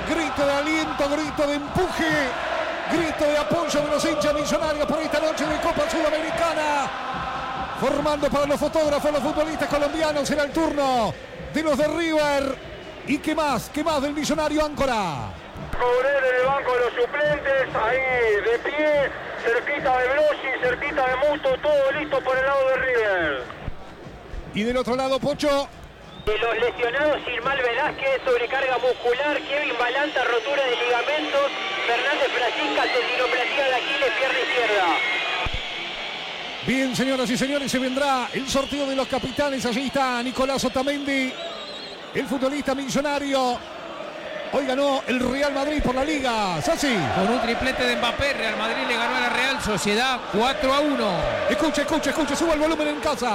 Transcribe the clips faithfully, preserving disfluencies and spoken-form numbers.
Grito de aliento, grito de empuje, grito de apoyo de los hinchas millonarios por esta noche de Copa Sudamericana. Formando para los fotógrafos, los futbolistas colombianos, será el turno de los de River. ¿Y qué más? ¿Qué más del millonario Áncora? Cobrel en el banco de los suplentes, ahí de pie, cerquita de Blossi, cerquita de Musto, todo listo por el lado de River. Y del otro lado, Pocho. De los lesionados, Irmal Velázquez, sobrecarga muscular, Kevin Balanta, rotura de ligamentos, Fernández Francisca, tendinoplastia de Aquiles, pierna izquierda. Bien, señoras y señores, se vendrá el sorteo de los capitanes. Allí está Nicolás Otamendi, el futbolista millonario. Hoy ganó el Real Madrid por la Liga. Sassi. Con un triplete de Mbappé, Real Madrid le ganó a la Real Sociedad cuatro a uno. Escuche, escuche, escuche, suba el volumen en casa.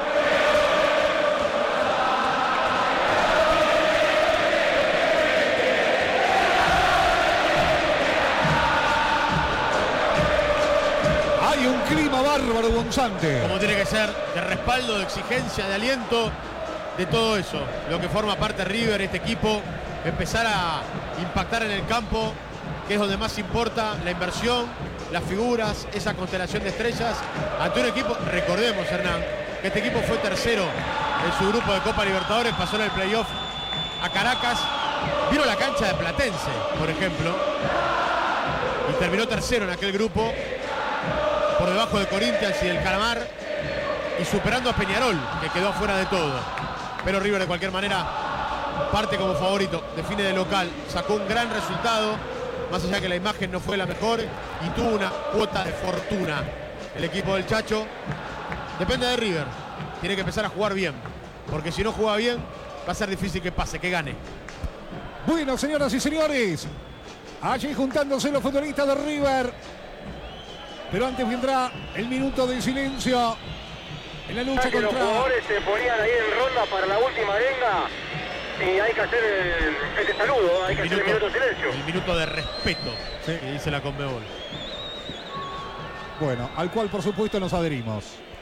Hay un clima bárbaro, Gonzante. Como tiene que ser, de respaldo, de exigencia, de aliento, de todo eso. Lo que forma parte River, este equipo, empezar a impactar en el campo, que es donde más importa la inversión, las figuras, esa constelación de estrellas. Ante un equipo, recordemos, Hernán, que este equipo fue tercero en su grupo de Copa Libertadores, pasó en el playoff a Caracas, vino la cancha de Platense, por ejemplo, y terminó tercero en aquel grupo, por debajo de Corinthians y del Calamar, y superando a Peñarol, que quedó afuera de todo. Pero River, de cualquier manera, parte como favorito, define de local, sacó un gran resultado, más allá que la imagen no fue la mejor, y tuvo una cuota de fortuna. El equipo del Chacho depende de River, tiene que empezar a jugar bien, porque si no juega bien, va a ser difícil que pase, que gane. Bueno, señoras y señores, allí juntándose los futbolistas de River. Pero antes vendrá el minuto de silencio en la lucha que contra... Los jugadores se ponían ahí en ronda para la última arenga y hay que hacer el, este saludo, hay que minuto, hacer el minuto de silencio. El minuto de respeto, sí, que dice la Conmebol. Bueno, al cual por supuesto nos adherimos.